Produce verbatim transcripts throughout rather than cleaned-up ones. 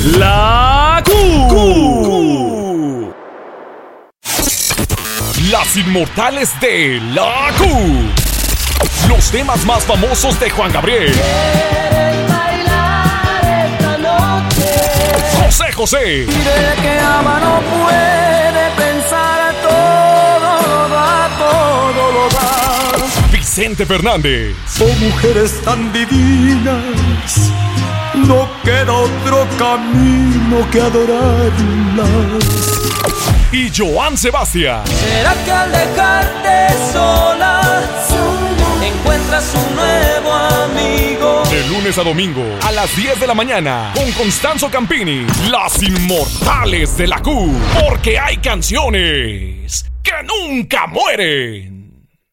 La Q. Q. Las inmortales de La Q. Los temas más famosos de Juan Gabriel. ¿Quieres bailar esta noche? José José. Y de que ama no puede pensar, todo lo da, todo lo da. Vicente Fernández. Oh, mujeres tan divinas, no queda otro camino que adorarlas. Y Joan Sebastián. ¿Será que al dejarte sola encuentras un nuevo amigo? De lunes a domingo a las diez de la mañana con Constanzo Campini. Las inmortales de la Q. Porque hay canciones que nunca mueren.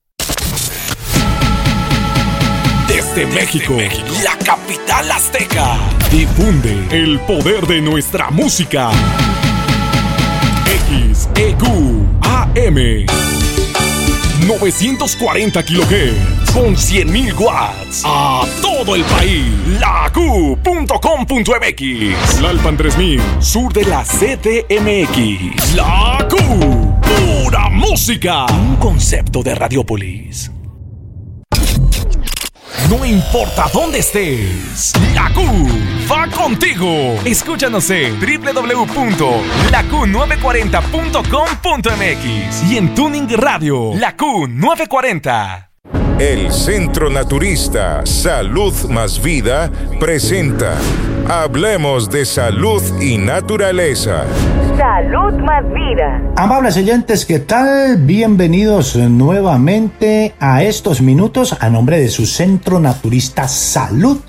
Desde México, la capital azteca, difunde el poder de nuestra música. X E Q A M novecientos cuarenta kilohertz con cien mil watts a todo el país. La Q punto com punto m x. Lalpan tres mil, sur de la C D M X. La Q, pura música. Un concepto de Radiopolis. No importa dónde estés, la Q va contigo. Escúchanos en doble u doble u doble u punto la q novecientos cuarenta punto com punto m x y en Tuning Radio, la Q novecientos cuarenta. El Centro Naturista Salud Más Vida presenta Hablemos de Salud y Naturaleza. Salud Más Vida. Amables oyentes, ¿qué tal? Bienvenidos nuevamente a estos minutos a nombre de su Centro Naturista Salud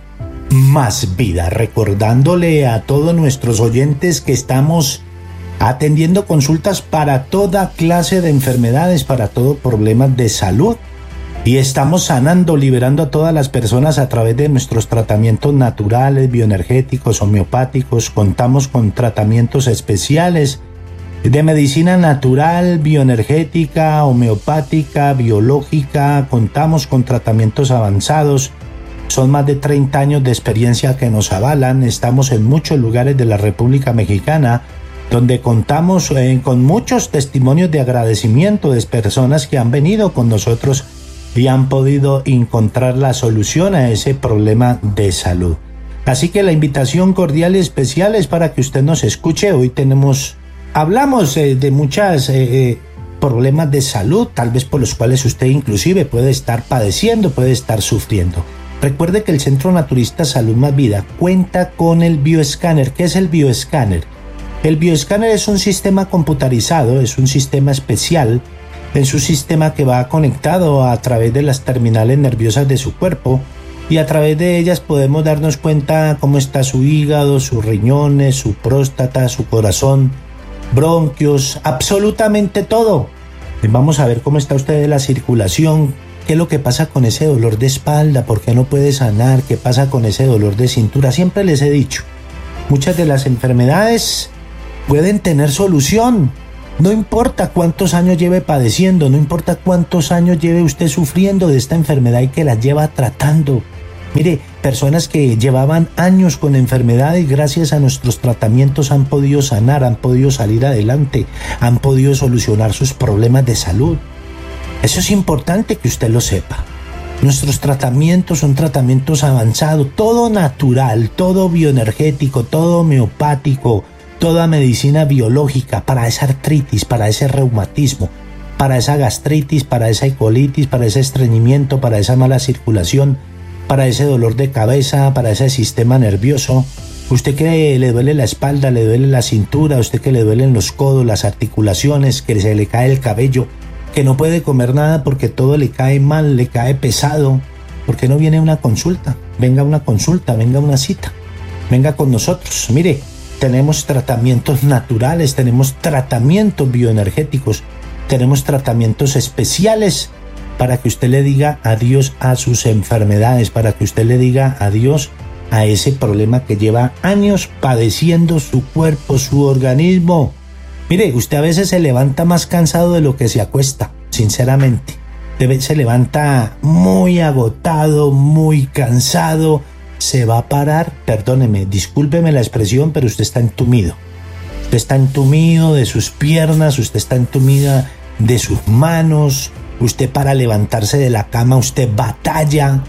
Más Vida. Recordándole a todos nuestros oyentes que estamos atendiendo consultas para toda clase de enfermedades, para todo problema de salud. Y estamos sanando, liberando a todas las personas a través de nuestros tratamientos naturales, bioenergéticos, homeopáticos. Contamos con tratamientos especiales de medicina natural, bioenergética, homeopática, biológica. Contamos con tratamientos avanzados. Son más de treinta años de experiencia que nos avalan. Estamos en muchos lugares de la República Mexicana, donde contamos eh, con muchos testimonios de agradecimiento de personas que han venido con nosotros y han podido encontrar la solución a ese problema de salud. Así que la invitación cordial y especial es para que usted nos escuche. Hoy tenemos, hablamos eh, de muchos eh, problemas de salud, tal vez por los cuales usted inclusive puede estar padeciendo, puede estar sufriendo. Recuerde que el Centro Naturista Salud Más Vida cuenta con el bioescáner. ¿Qué es el bioescáner? El bioescáner es un sistema computarizado, es un sistema especial. Es un sistema que va conectado a través de las terminales nerviosas de su cuerpo y a través de ellas podemos darnos cuenta cómo está su hígado, sus riñones, su próstata, su corazón, bronquios, absolutamente todo. Vamos a ver cómo está usted de la circulación, qué es lo que pasa con ese dolor de espalda, por qué no puede sanar, qué pasa con ese dolor de cintura. Siempre les he dicho, muchas de las enfermedades pueden tener solución. No importa cuántos años lleve padeciendo, no importa cuántos años lleve usted sufriendo de esta enfermedad y que la lleva tratando. Mire, personas que llevaban años con enfermedad y gracias a nuestros tratamientos han podido sanar, han podido salir adelante, han podido solucionar sus problemas de salud. Eso es importante que usted lo sepa. Nuestros tratamientos son tratamientos avanzados, todo natural, todo bioenergético, todo homeopático, toda medicina biológica para esa artritis, para ese reumatismo, para esa gastritis, para esa colitis, para ese estreñimiento, para esa mala circulación, para ese dolor de cabeza, para ese sistema nervioso. Usted que le duele la espalda, le duele la cintura, usted que le duelen los codos, las articulaciones, que se le cae el cabello, que no puede comer nada porque todo le cae mal, le cae pesado. ¿Por qué no viene a una consulta? Venga a una consulta, venga a una cita, venga con nosotros. Mire, tenemos tratamientos naturales, tenemos tratamientos bioenergéticos, tenemos tratamientos especiales para que usted le diga adiós a sus enfermedades, para que usted le diga adiós a ese problema que lleva años padeciendo su cuerpo, su organismo. Mire, usted a veces se levanta más cansado de lo que se acuesta, sinceramente. Se levanta muy agotado, muy cansado, se va a parar, perdóneme, discúlpeme la expresión, pero usted está entumido. Usted está entumido de sus piernas, usted está entumida de sus manos, usted para levantarse de la cama, usted batalla,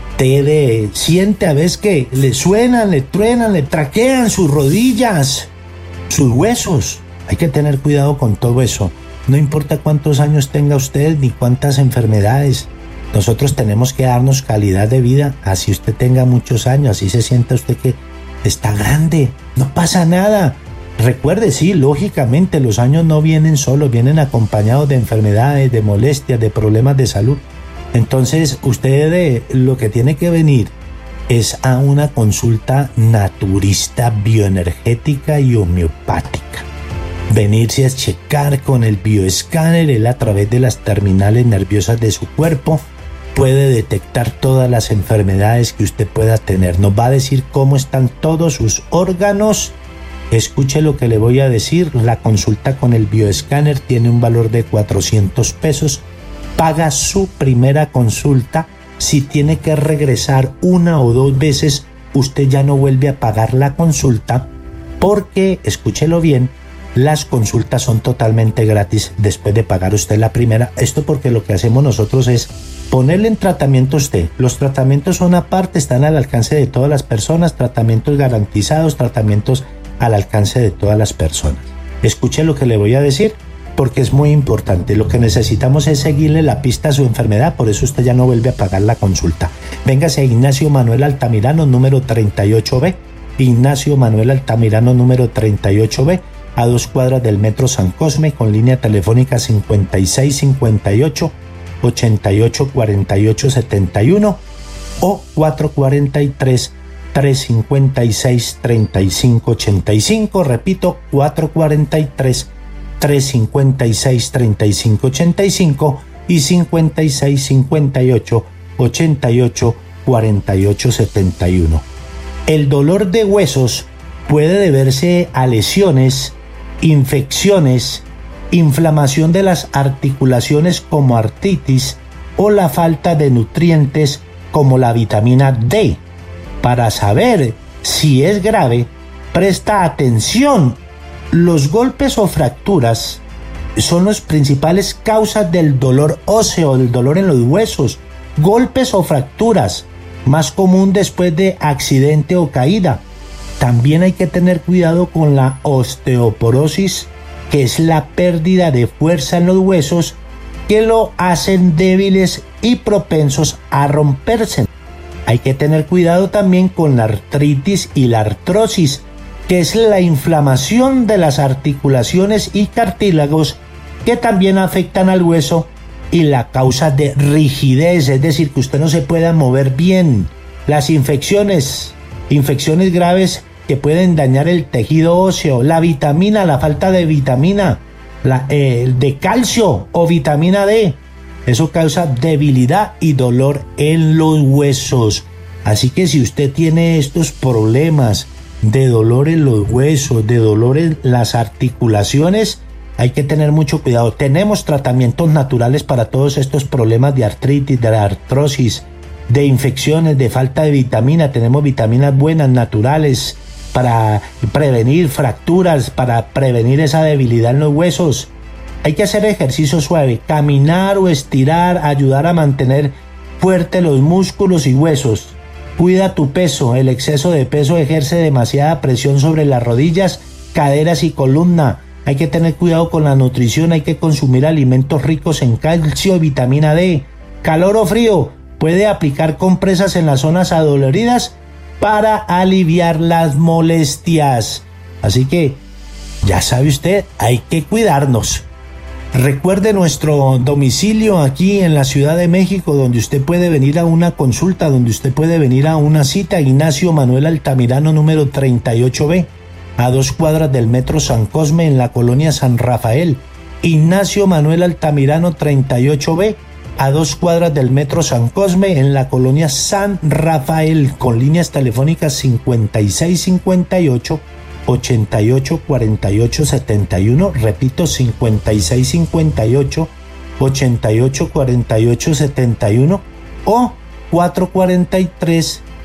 usted siente a veces que le suenan, le truenan, le traquean sus rodillas, sus huesos. Hay que tener cuidado con todo eso. No importa cuántos años tenga usted ni cuántas enfermedades. Nosotros tenemos que darnos calidad de vida, así usted tenga muchos años, así se sienta usted que está grande, no pasa nada. Recuerde, sí, lógicamente los años no vienen solos, vienen acompañados de enfermedades, de molestias, de problemas de salud. Entonces usted eh, lo que tiene que venir es a una consulta naturista, bioenergética y homeopática. Venirse a checar con el bioescáner, él a través de las terminales nerviosas de su cuerpo puede detectar todas las enfermedades que usted pueda tener. Nos va a decir cómo están todos sus órganos. Escuche lo que le voy a decir. La consulta con el bioescáner tiene un valor de cuatrocientos pesos. Paga su primera consulta. Si tiene que regresar una o dos veces, usted ya no vuelve a pagar la consulta porque, escúchelo bien, las consultas son totalmente gratis después de pagar usted la primera. Esto porque lo que hacemos nosotros es ponerle en tratamiento a usted. Los tratamientos son aparte, están al alcance de todas las personas, tratamientos garantizados, tratamientos al alcance de todas las personas. Escuche lo que le voy a decir porque es muy importante. Lo que necesitamos es seguirle la pista a su enfermedad, por eso usted ya no vuelve a pagar la consulta. Véngase a Ignacio Manuel Altamirano, número treinta y ocho B. Ignacio Manuel Altamirano, número treinta y ocho B. A dos cuadras del Metro San Cosme, con línea telefónica cincuenta y seis cincuenta y ocho, ochenta y ocho cuarenta y ocho setenta y uno o cuatro cuarenta y tres, trescientos cincuenta y seis, treinta y cinco ochenta y cinco. Repito, cuatro cuarenta y tres, trescientos cincuenta y seis, treinta y cinco ochenta y cinco y cincuenta y seis cincuenta y ocho, ochenta y ocho cuarenta y ocho setenta y uno. El dolor de huesos puede deberse a lesiones, infecciones, inflamación de las articulaciones como artritis o la falta de nutrientes como la vitamina D. Para saber si es grave, presta atención. Los golpes o fracturas son las principales causas del dolor óseo, del dolor en los huesos. Golpes o fracturas, más común después de accidente o caída. También hay que tener cuidado con la osteoporosis, que es la pérdida de fuerza en los huesos que lo hacen débiles y propensos a romperse. Hay que tener cuidado también con la artritis y la artrosis, que es la inflamación de las articulaciones y cartílagos que también afectan al hueso y la causa de rigidez, es decir, que usted no se pueda mover bien. Las infecciones, infecciones graves que pueden dañar el tejido óseo, la vitamina, la falta de vitamina, la, eh, de calcio o vitamina D, eso causa debilidad y dolor en los huesos. Así que si usted tiene estos problemas de dolor en los huesos, de dolor en las articulaciones, hay que tener mucho cuidado. Tenemos tratamientos naturales para todos estos problemas de artritis, de artrosis, de infecciones, de falta de vitamina. Tenemos vitaminas buenas, naturales, para prevenir fracturas, para prevenir esa debilidad en los huesos. Hay que hacer ejercicio suave, caminar o estirar, ayudar a mantener fuertes los músculos y huesos. Cuida tu peso, el exceso de peso ejerce demasiada presión sobre las rodillas, caderas y columna. Hay que tener cuidado con la nutrición, hay que consumir alimentos ricos en calcio y vitamina D. Calor o frío, puede aplicar compresas en las zonas adoloridas para aliviar las molestias. Así que, ya sabe usted, hay que cuidarnos. Recuerde nuestro domicilio aquí en la Ciudad de México, donde usted puede venir a una consulta, donde usted puede venir a una cita. Ignacio Manuel Altamirano, número treinta y ocho B, a dos cuadras del Metro San Cosme, en la colonia San Rafael. Ignacio Manuel Altamirano, treinta y ocho B, a dos cuadras del Metro San Cosme, en la colonia San Rafael, con líneas telefónicas cincuenta y seis cincuenta y ocho, ochenta y ocho cuarenta y ocho setenta y uno, repito, cincuenta y seis cincuenta y ocho, ochenta y ocho cuarenta y ocho setenta y uno o cuatro cuarenta y tres,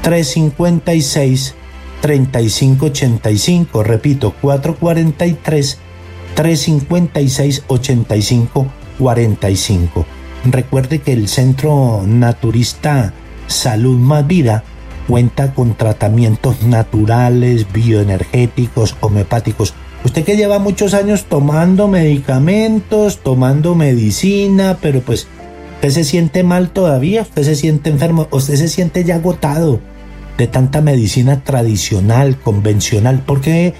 tres cinco seis, tres cinco ocho cinco. Repito, cuatro cuatro tres, tres cinco seis, ocho cinco cuatro cinco. Recuerde que el Centro Naturista Salud Más Vida cuenta con tratamientos naturales, bioenergéticos, homeopáticos. Usted que lleva muchos años tomando medicamentos, tomando medicina, pero pues usted se siente mal todavía, usted se siente enfermo, usted se siente ya agotado de tanta medicina tradicional, convencional. ¿Por qué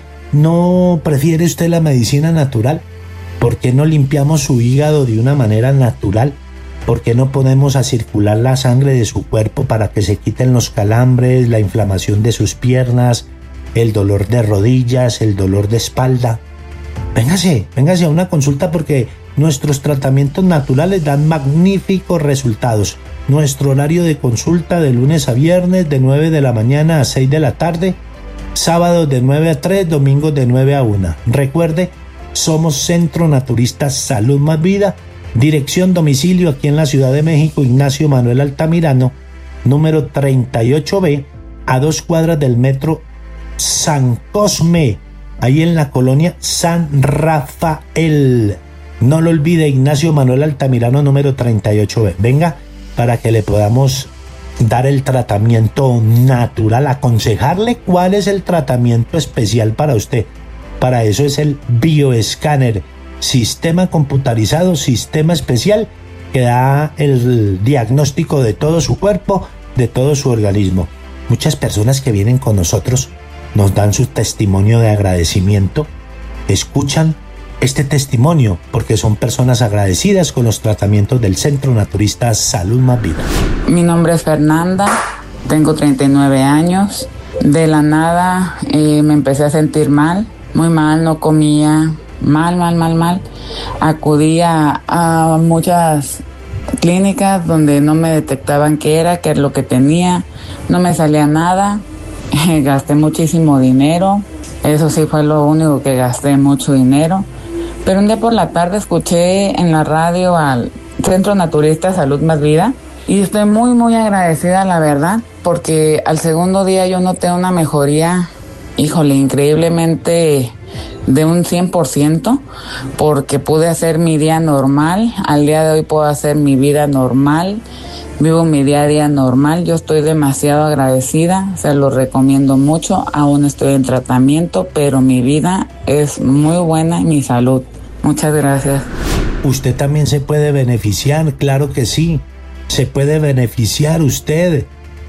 no prefiere usted la medicina natural? ¿Por qué no limpiamos su hígado de una manera natural? ¿Por qué no ponemos a circular la sangre de su cuerpo para que se quiten los calambres, la inflamación de sus piernas, el dolor de rodillas, el dolor de espalda? Véngase, véngase a una consulta porque nuestros tratamientos naturales dan magníficos resultados. Nuestro horario de consulta de lunes a viernes de nueve de la mañana a seis de la tarde, sábados de nueve a tres, domingos de nueve a una. Recuerde, somos Centro Naturista Salud Más Vida. Dirección, domicilio aquí en la Ciudad de México, Ignacio Manuel Altamirano, número treinta y ocho B, a dos cuadras del metro San Cosme, ahí en la colonia San Rafael. No lo olvide, Ignacio Manuel Altamirano, número treinta y ocho B. Venga, para que le podamos dar el tratamiento natural, aconsejarle cuál es el tratamiento especial para usted. Para eso es el bioescáner, sistema computarizado, sistema especial que da el diagnóstico de todo su cuerpo, de todo su organismo. Muchas personas que vienen con nosotros nos dan su testimonio de agradecimiento, escuchan este testimonio porque son personas agradecidas con los tratamientos del Centro Naturista Salud Más Vida. Mi nombre es Fernanda, tengo treinta y nueve años. De la nada eh, me empecé a sentir mal, muy mal, no comía, mal, mal, mal, mal. Acudía a muchas clínicas donde no me detectaban qué era, qué es lo que tenía, no me salía nada. Gasté muchísimo dinero, eso sí fue lo único que gasté, mucho dinero. Pero un día por la tarde escuché en la radio al Centro Naturista Salud Más Vida y estoy muy, muy agradecida, la verdad, porque al segundo día yo noté una mejoría, híjole, increíblemente de un cien por ciento, porque pude hacer mi día normal. Al día de hoy puedo hacer mi vida normal, vivo mi día a día normal. Yo estoy demasiado agradecida, se lo recomiendo mucho. Aún estoy en tratamiento, pero mi vida es muy buena y mi salud. Muchas gracias. Usted también se puede beneficiar, claro que sí. Se puede beneficiar usted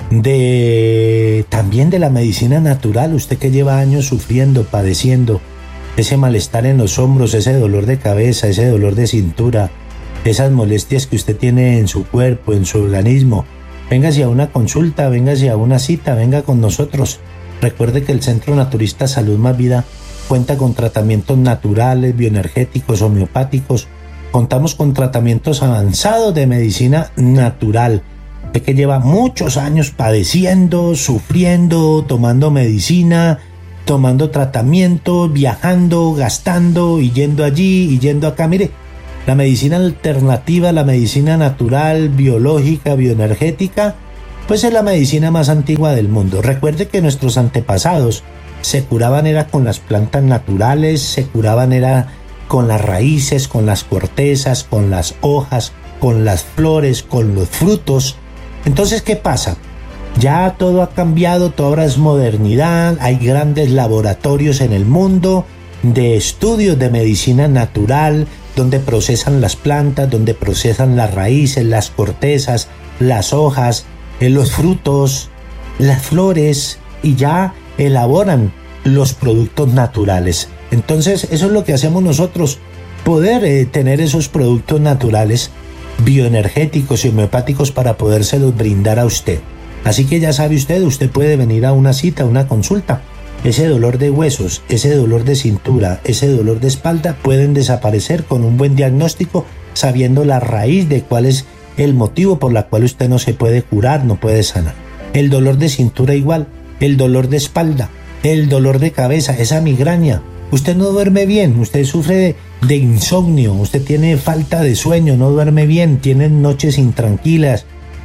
de también de la medicina natural. Usted que lleva años sufriendo, padeciendo ese malestar en los hombros, ese dolor de cabeza, ese dolor de cintura, esas molestias que usted tiene en su cuerpo, en su organismo. Véngase a una consulta, véngase a una cita, venga con nosotros. Recuerde que el Centro Naturista Salud Más Vida cuenta con tratamientos naturales, bioenergéticos, homeopáticos. Contamos con tratamientos avanzados de medicina natural. Usted que lleva muchos años padeciendo, sufriendo, tomando medicina, tomando tratamiento, viajando, gastando y yendo allí y yendo acá. Mire, la medicina alternativa, la medicina natural, biológica, bioenergética, pues es la medicina más antigua del mundo. Recuerde que nuestros antepasados se curaban era con las plantas naturales, se curaban era con las raíces, con las cortezas, con las hojas, con las flores, con los frutos. Entonces, ¿qué pasa? Ya todo ha cambiado, todo ahora es modernidad, hay grandes laboratorios en el mundo de estudios de medicina natural, donde procesan las plantas, donde procesan las raíces, las cortezas, las hojas, los frutos, las flores, y ya elaboran los productos naturales. Entonces, eso es lo que hacemos nosotros, poder eh, tener esos productos naturales, bioenergéticos y homeopáticos para podérselos brindar a usted. Así que ya sabe usted, usted puede venir a una cita, a una consulta. Ese dolor de huesos, ese dolor de cintura, ese dolor de espalda pueden desaparecer con un buen diagnóstico, sabiendo la raíz de cuál es el motivo por la cual usted no se puede curar, no puede sanar. El dolor de cintura igual, el dolor de espalda, el dolor de cabeza, esa migraña. Usted no duerme bien, usted sufre de, de insomnio, usted tiene falta de sueño, no duerme bien, tiene noches intranquilas,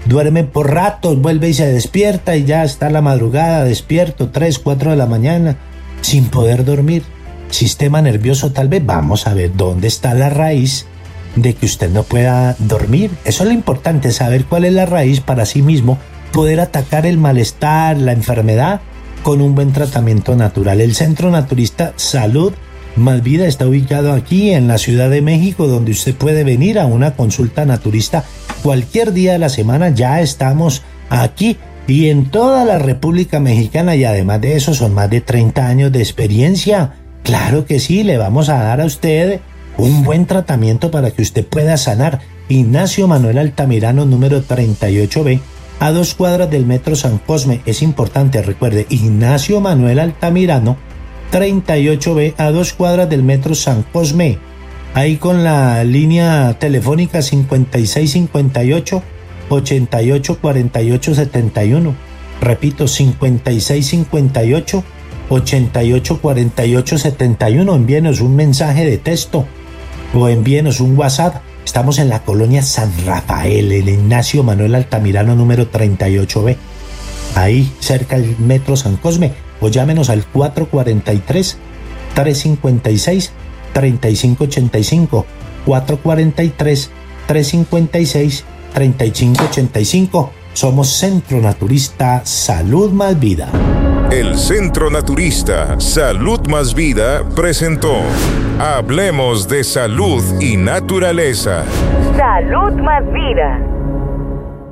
duerme por ratos, vuelve y se despierta y ya está la madrugada, despierto, tres, cuatro de la mañana, sin poder dormir. Sistema nervioso tal vez. Vamos a ver dónde está la raíz de que usted no pueda dormir. Eso es lo importante, saber cuál es la raíz para sí mismo poder atacar el malestar, la enfermedad con un buen tratamiento natural. El Centro Naturista Salud Más Vida está ubicado aquí en la Ciudad de México, donde usted puede venir a una consulta naturista cualquier día de la semana. Ya estamos aquí y en toda la República Mexicana, y además de eso son más de treinta años de experiencia. Claro que sí, le vamos a dar a usted un buen tratamiento para que usted pueda sanar. Ignacio Manuel Altamirano, número treinta y ocho B, a dos cuadras del Metro San Cosme. Es importante, recuerde, Ignacio Manuel Altamirano, treinta y ocho B, a dos cuadras del Metro San Cosme. Ahí con la línea telefónica cincuenta y seis cincuenta y ocho, ochenta y ocho cuarenta y ocho setenta y uno. Repito, cincuenta y seis cincuenta y ocho, ochenta y ocho cuarenta y ocho setenta y uno. Envíenos un mensaje de texto o envíenos un WhatsApp. Estamos en la colonia San Rafael, el Ignacio Manuel Altamirano, número treinta y ocho B, ahí cerca del Metro San Cosme, o llámenos al cuatro cuarenta y tres, trescientos cincuenta y seis, treinta y cinco ochenta y cinco, cuatro cuarenta y tres, trescientos cincuenta y seis, treinta y cinco ochenta y cinco. Somos Centro Naturista Salud Más Vida. El Centro Naturista Salud Más Vida presentó Hablemos de Salud y Naturaleza. Salud Más Vida.